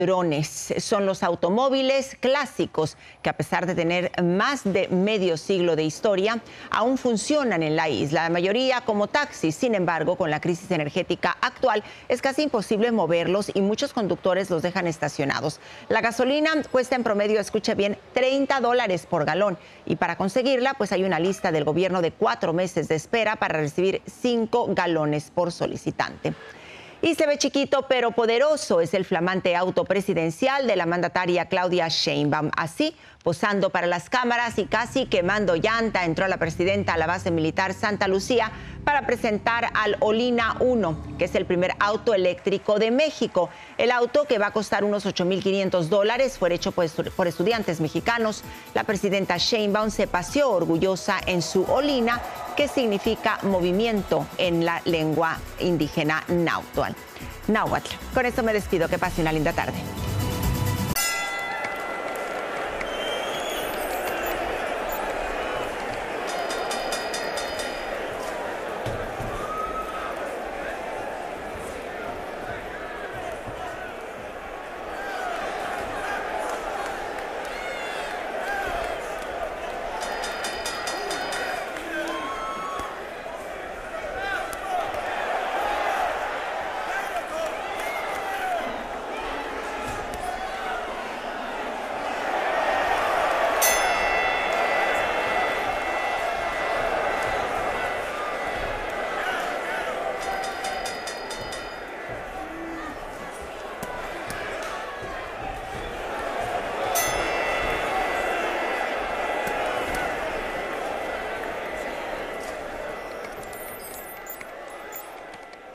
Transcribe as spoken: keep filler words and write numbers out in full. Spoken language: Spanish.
Drones son los automóviles clásicos que, a pesar de tener más de medio siglo de historia, aún funcionan en la isla, la mayoría como taxis. Sin embargo, con la crisis energética actual es casi imposible moverlos y muchos conductores los dejan estacionados. La gasolina cuesta en promedio, escuche bien, treinta dólares por galón, y para conseguirla pues hay una lista del gobierno de cuatro meses de espera para recibir cinco galones por solicitante. Y se ve chiquito pero poderoso, es el flamante auto presidencial de la mandataria Claudia Sheinbaum. Así, posando para las cámaras y casi quemando llanta, entró la presidenta a la base militar Santa Lucía para presentar al Olina uno, que es el primer auto eléctrico de México. El auto, que va a costar unos ocho mil quinientos dólares, fue hecho pues por estudiantes mexicanos. La presidenta Sheinbaum se paseó orgullosa en su Olina, que significa movimiento en la lengua indígena náhuatl. Náhuatl. Con esto me despido. Que pase una linda tarde.